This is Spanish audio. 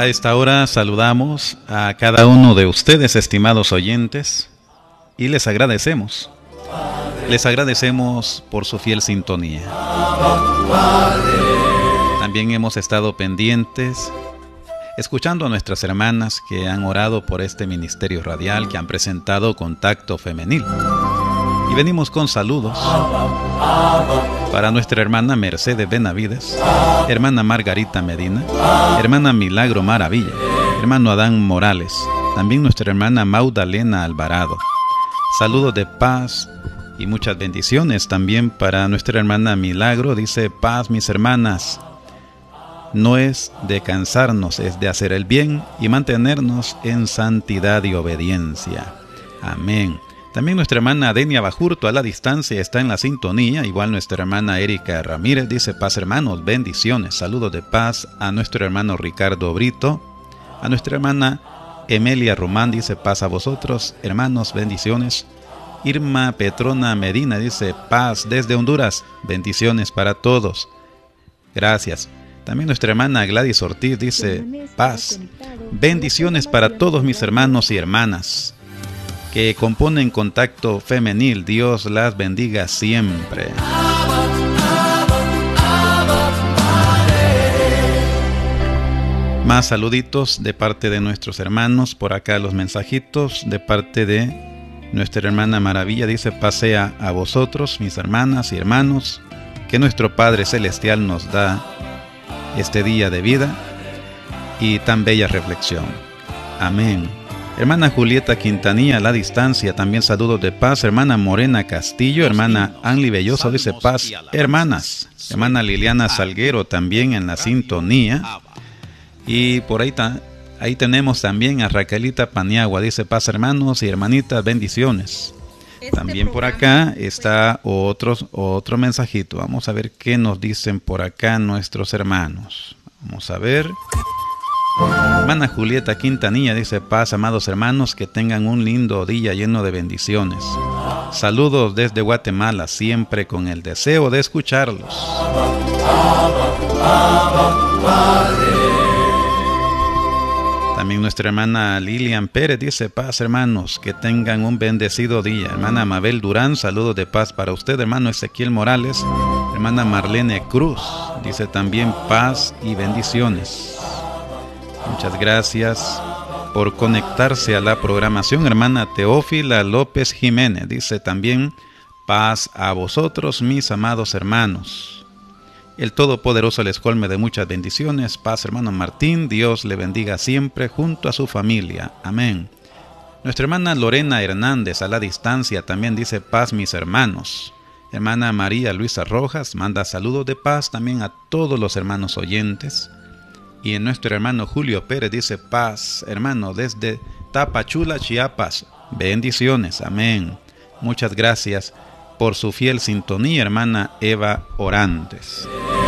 A esta hora saludamos a cada uno de ustedes, estimados oyentes, y les agradecemos. Les agradecemos por su fiel sintonía. También hemos estado pendientes, escuchando a nuestras hermanas que han orado por este ministerio radial, que han presentado Contacto Femenil. Y venimos con saludos para nuestra hermana Mercedes Benavides, hermana Margarita Medina, hermana Milagro Maravilla, hermano Adán Morales, también nuestra hermana Magdalena Alvarado. Saludos de paz y muchas bendiciones también para nuestra hermana Milagro. Dice: paz, mis hermanas, no es de cansarnos, es de hacer el bien y mantenernos en santidad y obediencia. Amén. También nuestra hermana Denia Bajurto a la distancia está en la sintonía. Igual nuestra hermana Erika Ramírez dice: paz, hermanos, bendiciones. Saludos de paz a nuestro hermano Ricardo Brito. A nuestra hermana Emelia Román dice: paz a vosotros, hermanos, bendiciones. Irma Petrona Medina dice: paz desde Honduras, bendiciones para todos. Gracias. También nuestra hermana Gladys Ortiz dice: paz, bendiciones para todos mis hermanos y hermanas que componen Contacto Femenil. Dios las bendiga siempre. Más saluditos de parte de nuestros hermanos. Por acá los mensajitos de parte de nuestra hermana Maravilla. Dice: pasea a vosotros, mis hermanas y hermanos, que nuestro Padre Celestial nos da este día de vida y tan bella reflexión. Amén. Hermana Julieta Quintanilla a la distancia, también saludos de paz. Hermana Morena Castillo, hermana Anli Belloso dice: paz, hermanas. Hermana Liliana Salguero también en la sintonía. Y por ahí tenemos también a Raquelita Paniagua, dice: paz, hermanos y hermanitas, bendiciones. También por acá está otro mensajito. Vamos a ver qué nos dicen por acá nuestros hermanos. Vamos a ver. Hermana Julieta Quintanilla dice: paz, amados hermanos, que tengan un lindo día lleno de bendiciones. Saludos desde Guatemala, siempre con el deseo de escucharlos. También nuestra hermana Lilian Pérez dice: paz, hermanos, que tengan un bendecido día. Hermana Mabel Durán, saludos de paz para usted. Hermano Ezequiel Morales, hermana Marlene Cruz dice también: paz y bendiciones. Muchas gracias por conectarse a la programación. Hermana Teófila López Jiménez dice también: paz a vosotros, mis amados hermanos. El Todopoderoso les colme de muchas bendiciones. Paz, hermano Martín. Dios le bendiga siempre junto a su familia. Amén. Nuestra hermana Lorena Hernández a la distancia también dice: paz, mis hermanos. Hermana María Luisa Rojas manda saludos de paz también a todos los hermanos oyentes. Y en nuestro hermano Julio Pérez dice: paz, hermano, desde Tapachula, Chiapas. Bendiciones. Amén. Muchas gracias por su fiel sintonía, hermana Eva Orantes.